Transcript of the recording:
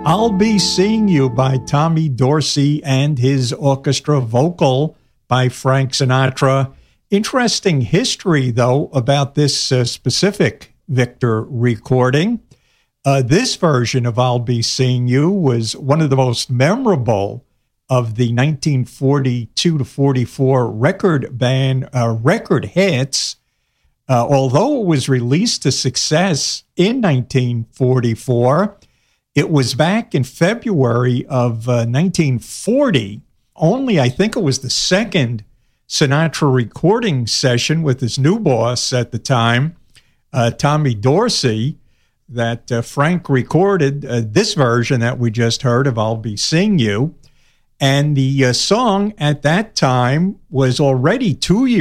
I'll Be Seeing You by Tommy Dorsey and his orchestra, vocal by Frank Sinatra. Interesting history, though, about this specific Victor recording. This version of I'll Be Seeing You was one of the most memorable of the 1942 to 44 record hits. Although it was released to success in 1944, it was back in February of 1940. Only, I think it was the second Sinatra recording session with his new boss at the time, Tommy Dorsey, that Frank recorded this version that we just heard of I'll Be Seeing You. And the song at that time was already 2 years